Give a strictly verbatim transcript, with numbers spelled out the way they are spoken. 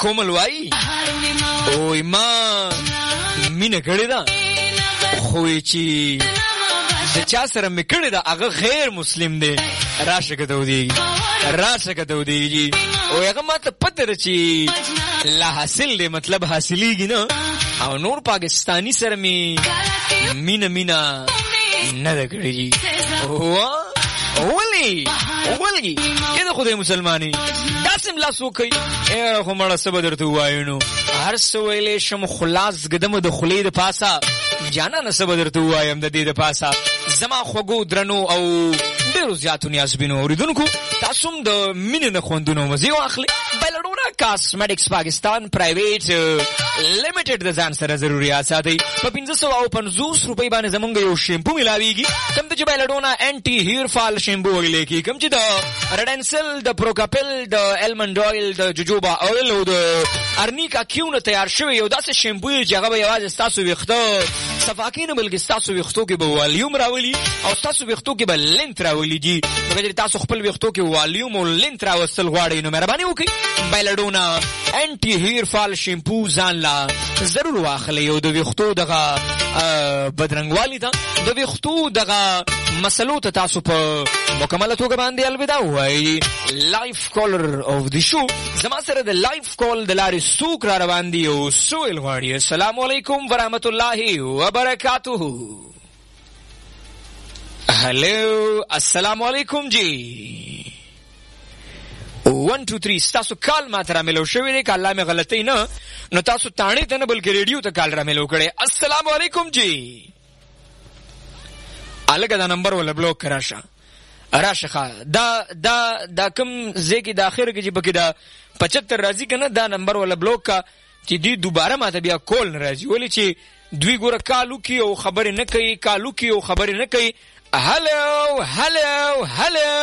کومل وای اوه ما مینه کړی دا خو چې د چا سره مې کړی دا هغه غیر مسلم دی راشه که ته ودیږي راشه که ته ودیږي او هغه ما ته پته ده چې لا حاصل دی مطلب حاصلیږي نه او نور پاکستانی سره مې مینه مینه نه ده کړی ولی ولی یه ده خدای مسلمانی داسم لاس وکي ای خو مړه څه به درته ووایو نو هر څه ویلی شم خلاص ګدمه د خولې د پاسه جانانه څه به درته ووایم د دې د پاسه زما خوږو درنو او ډېرو زیاتو نیازبینو اورېدونکو تاسو هم د مینې نه خوندونو مزې واخلئ بیلډونا کاسمیټکس پاکستان پرایویټ لیمیټډ د ځان سره ضروریات ساتئ په پنځه سوه او پنځوس روپۍ باندې زمونږ یو شیمپو ملاویږي کوم ته چې بیلډونا انټي هیر فال شیمپو ویلی کېږي کوم چې د رډنسل د پروکاپل د المنډ اویل د جوجوبا اویل او د ارنیکا کیو نه تیار شوی یو داسې شیمپو چې هغه به یوازې ستاسو ویښته صفا کوي نه بلکې ستاسو ویښتو کې به والیوم راولي او ستاسو ویښتو کې به لینت راولي جي نو که تاسو خپل ویښتو کې والیوم او لینت راوستل غواړئ نو مهرباني وکړئ بیلډونا انټي هیر فال شیمپو ځان لا ضرور واخلئ او د ویښتو دغه بدرنګوالي ته د ویښتو دغه مسلو ته تاسو په مکمله توګه باندې الوداع ووایئ لایف کالر اف دی شو زما سره د لایف کال د لارې څوک را روان دي او څه ویل غواړي السلام علیکم ورحمت الله وبرکاته هلو السلام علیکم جی ون ټو تھری تاسو کال ما ته رامیلو شوی دی که الله مې غلطی نه نو تاسو تاڼې ته نه بلکې ریډیو ته کال رامیلو کړی السلام علیکم جی الګه دا نمبر ولا بلوک کرا شه راشه ښه دا دا دا کوم ځای کې د اخر کې چې پکې دا پچهتر راځي که نه دا نمبر ولا بلوک کا چې دوی دوباره ما ته بیا کول نه راځي ولې چې دوی ګوره کالو کې او خبرې نه کوي کالو کې او خبرې نه کوي هلو هلو هلو